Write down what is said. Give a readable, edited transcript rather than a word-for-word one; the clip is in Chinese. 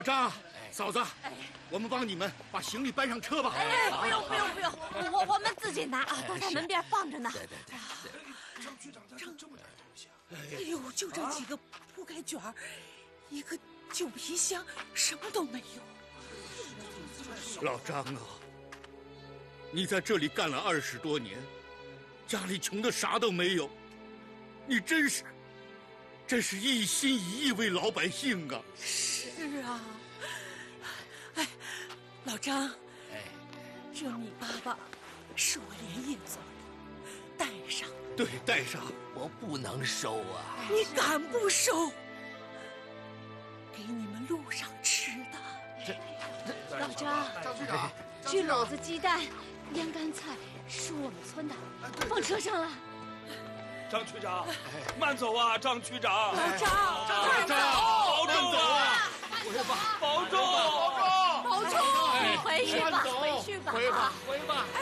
张，嫂子，我们帮你们把行李搬上车吧。 不用，我们自己拿，都在门边放着呢。 对。 张局长，这么大东西啊！ 哎呦，就这几个铺盖卷儿，一个旧皮箱，什么都没有。 老张啊，你在这里干了20多年，家里穷的啥都没有，你真是一心一意为老百姓啊！ 是啊，哎，老张，这米粑粑是我连夜做的，带上。 对，带上。 我不能收啊！ 你敢不收？给你们路上吃的。 老张， 张局长， 这篓子鸡蛋、腌干菜是我们村的，放车上了。 张区长，慢走啊，张区长！ 老张， 保重啊！保重！ 保重！回去吧， 回吧。 哎